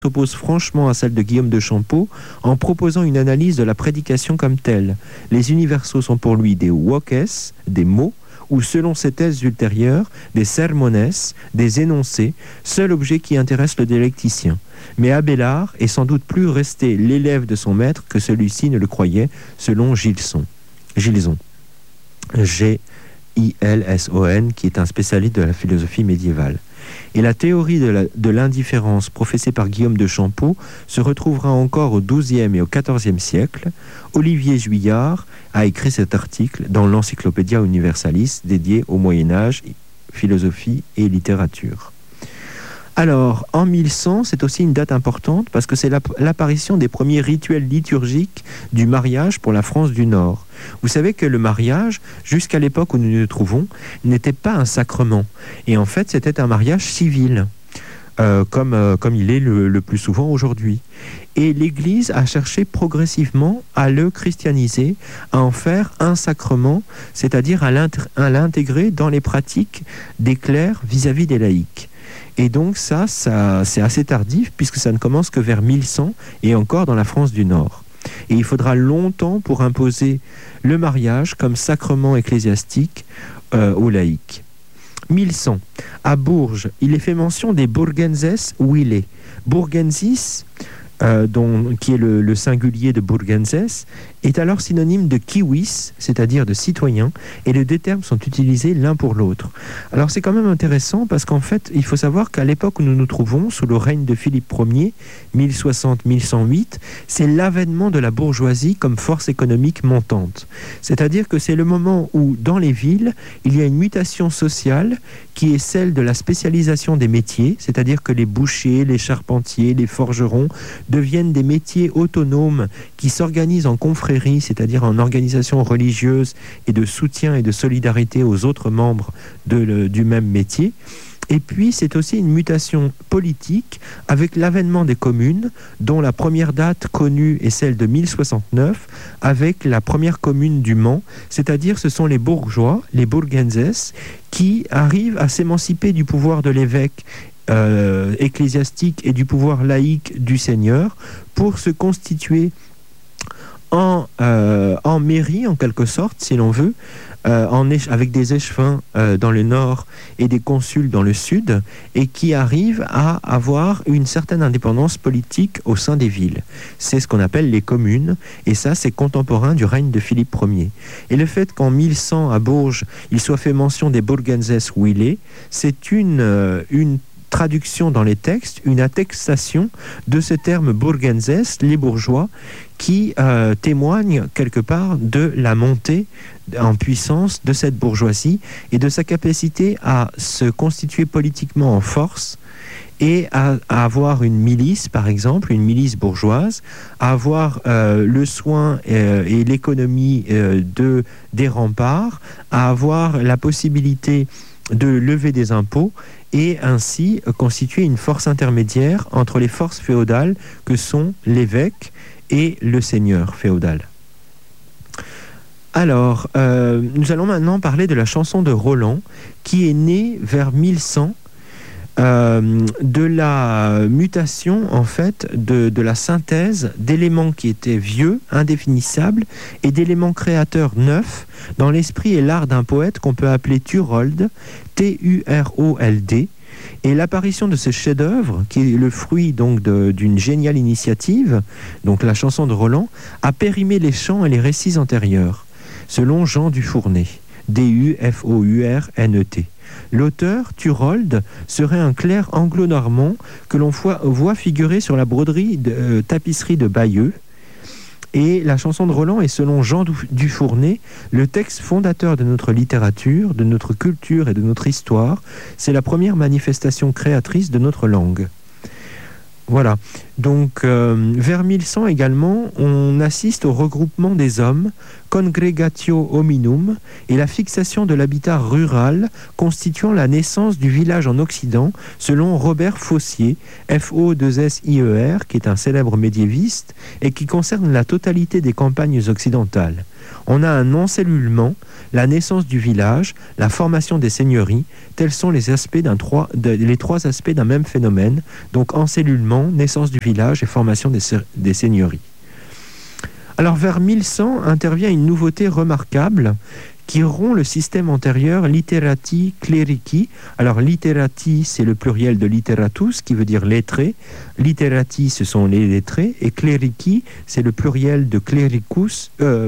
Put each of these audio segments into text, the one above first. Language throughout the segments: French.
s'oppose franchement à celle de Guillaume de Champeaux en proposant une analyse de la prédication comme telle. Les universaux sont pour lui des woques, des mots, ou selon ses thèses ultérieures, des sermones, des énoncés, seul objet qui intéresse le dialecticien. Mais Abélard est sans doute plus resté l'élève de son maître que celui-ci ne le croyait, selon Gilson, Gilson, G-I-L-S-O-N, qui est un spécialiste de la philosophie médiévale. Et la théorie de l'indifférence professée par Guillaume de Champeaux se retrouvera encore au XIIe et au XIVe siècle. Olivier Juillard a écrit cet article dans l'Encyclopædia Universalis dédié au Moyen-Âge, philosophie et littérature. Alors, en 1100, c'est aussi une date importante parce que c'est l'apparition des premiers rituels liturgiques du mariage pour la France du Nord. Vous savez que le mariage, jusqu'à l'époque où nous nous trouvons, n'était pas un sacrement. Et en fait, c'était un mariage civil, comme il est le plus souvent aujourd'hui. Et l'Église a cherché progressivement à le christianiser, à en faire un sacrement, c'est-à-dire à l'intégrer dans les pratiques des clercs vis-à-vis des laïcs. Et donc ça c'est assez tardif puisque ça ne commence que vers 1100 et encore dans la France du Nord. Et il faudra longtemps pour imposer le mariage comme sacrement ecclésiastique aux laïcs. 1100. À Bourges, il est fait mention des Burgenses Wille. Burgensis, qui est le singulier de Burgenses, est alors synonyme de kiwis, c'est-à-dire de citoyen, et les deux termes sont utilisés l'un pour l'autre. Alors c'est quand même intéressant parce qu'en fait, il faut savoir qu'à l'époque où nous nous trouvons, sous le règne de Philippe Ier, 1060-1108, c'est l'avènement de la bourgeoisie comme force économique montante. C'est-à-dire que c'est le moment où, dans les villes, il y a une mutation sociale qui est celle de la spécialisation des métiers, c'est-à-dire que les bouchers, les charpentiers, les forgerons deviennent des métiers autonomes qui s'organisent en confréries, c'est-à-dire en organisation religieuse et de soutien et de solidarité aux autres membres du même métier. Et puis, c'est aussi une mutation politique avec l'avènement des communes, dont la première date connue est celle de 1069, avec la première commune du Mans, c'est-à-dire ce sont les bourgeois, les Burgenses, qui arrivent à s'émanciper du pouvoir de l'évêque ecclésiastique et du pouvoir laïque du seigneur pour se constituer en mairie, en quelque sorte, si l'on veut, avec des échevins dans le nord et des consuls dans le sud, et qui arrivent à avoir une certaine indépendance politique au sein des villes. C'est ce qu'on appelle les communes, et ça, c'est contemporain du règne de Philippe Ier. Et le fait qu'en 1100, à Bourges, il soit fait mention des Burgenses Wille, c'est une traduction dans les textes, une attestation de ce terme Burgenses, les bourgeois, qui témoigne quelque part de la montée en puissance de cette bourgeoisie et de sa capacité à se constituer politiquement en force et à avoir une milice, par exemple, une milice bourgeoise, à avoir le soin et l'économie des remparts, à avoir la possibilité de lever des impôts et ainsi constituer une force intermédiaire entre les forces féodales que sont l'évêque et le seigneur féodal. Alors, nous allons maintenant parler de la chanson de Roland, qui est née vers 1100, de la mutation, en fait, de la synthèse d'éléments qui étaient vieux, indéfinissables, et d'éléments créateurs neufs, dans l'esprit et l'art d'un poète qu'on peut appeler Turold, T-U-R-O-L-D, et l'apparition de ce chef-d'œuvre, qui est le fruit donc d'une géniale initiative, donc la chanson de Roland, a périmé les chants et les récits antérieurs, selon Jean Dufournet, D-U-F-O-U-R-N-E-T. L'auteur, Turold, serait un clerc anglo-normand que l'on voit figurer sur la broderie de tapisserie de Bayeux. Et la chanson de Roland est, selon Jean Dufournet, le texte fondateur de notre littérature, de notre culture et de notre histoire. C'est la première manifestation créatrice de notre langue. Voilà. Donc, vers 1100 également, on assiste au regroupement des hommes, congregatio hominum, et la fixation de l'habitat rural constituant la naissance du village en Occident, selon Robert Fossier, F-O-2-S-I-E-R, qui est un célèbre médiéviste, et qui concerne la totalité des campagnes occidentales. On a un encellulement, la naissance du village, la formation des seigneuries, tels sont les trois aspects d'un même phénomène, donc encellulement, naissance du village et formation des seigneuries. Alors vers 1100 intervient une nouveauté remarquable qui rompt le système antérieur literati clerici. Alors literati, c'est le pluriel de literatus, qui veut dire lettré. Literati, ce sont les lettrés. Et clerici, c'est le pluriel de clerus,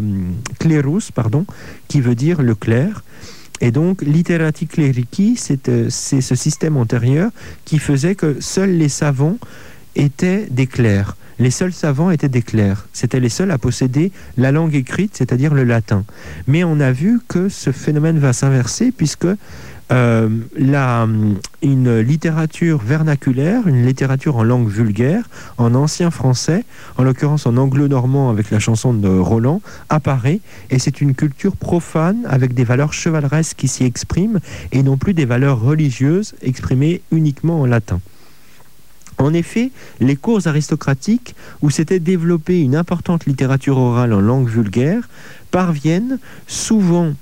qui veut dire le clerc. Et donc, literati clerici, c'est ce système antérieur qui faisait que seuls les savants étaient des clercs. Les seuls savants étaient des clercs. C'étaient les seuls à posséder la langue écrite, c'est-à-dire le latin. Mais on a vu que ce phénomène va s'inverser puisque une littérature vernaculaire, une littérature en langue vulgaire, en ancien français, en l'occurrence en anglo-normand avec la chanson de Roland, apparaît, et c'est une culture profane avec des valeurs chevaleresques qui s'y expriment et non plus des valeurs religieuses exprimées uniquement en latin. En effet, les cours aristocratiques, où s'était développée une importante littérature orale en langue vulgaire, parviennent souvent,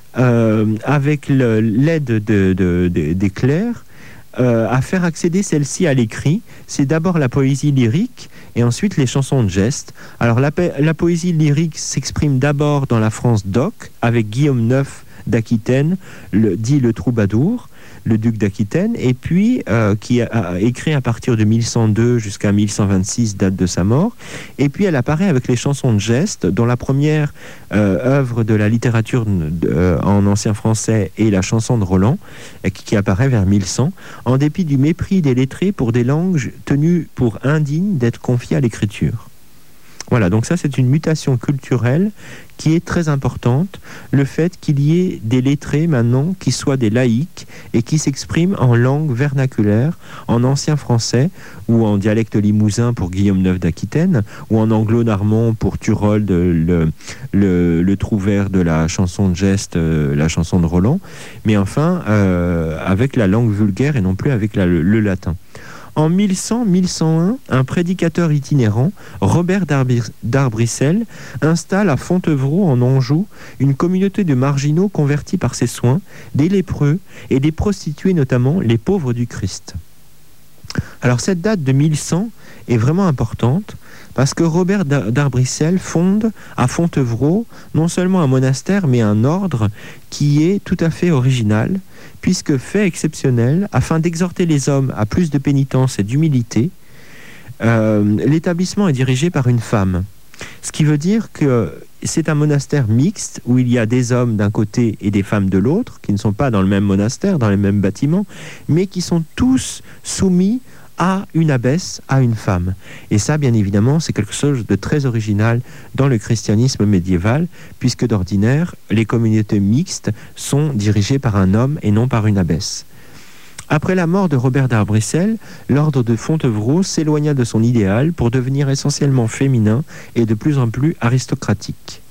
avec l'aide des clercs, à faire accéder celle-ci à l'écrit. C'est d'abord la poésie lyrique et ensuite les chansons de geste. Alors la poésie lyrique s'exprime d'abord dans la France d'Oc, avec Guillaume IX d'Aquitaine, dit le troubadour, le duc d'Aquitaine, et puis qui a écrit à partir de 1102 jusqu'à 1126, date de sa mort. Et puis elle apparaît avec les chansons de geste, dont la première œuvre de la littérature en ancien français est la chanson de Roland, qui apparaît vers 1100, en dépit du mépris des lettrés pour des langues tenues pour indignes d'être confiées à l'écriture. Voilà, donc ça c'est une mutation culturelle qui est très importante, le fait qu'il y ait des lettrés maintenant qui soient des laïcs et qui s'expriment en langue vernaculaire, en ancien français ou en dialecte limousin pour Guillaume IX d'Aquitaine ou en anglo-normand pour Turold, le trouvère de la chanson de geste, la chanson de Roland, mais enfin avec la langue vulgaire et non plus avec le latin. En 1100-1101, un prédicateur itinérant, Robert d'Arbrissel, installe à Fontevraud, en Anjou, une communauté de marginaux convertis par ses soins, des lépreux et des prostituées, notamment les pauvres du Christ. Alors cette date de 1100 est vraiment importante parce que Robert d'Arbrissel fonde à Fontevraud non seulement un monastère mais un ordre qui est tout à fait original, puisque fait exceptionnel, afin d'exhorter les hommes à plus de pénitence et d'humilité, l'établissement est dirigé par une femme. Ce qui veut dire que c'est un monastère mixte où il y a des hommes d'un côté et des femmes de l'autre, qui ne sont pas dans le même monastère, dans les mêmes bâtiments, mais qui sont tous soumis à une abbesse, à une femme. Et ça, bien évidemment, c'est quelque chose de très original dans le christianisme médiéval, puisque d'ordinaire, les communautés mixtes sont dirigées par un homme et non par une abbesse. Après la mort de Robert d'Arbrissel, l'ordre de Fontevraud s'éloigna de son idéal pour devenir essentiellement féminin et de plus en plus aristocratique.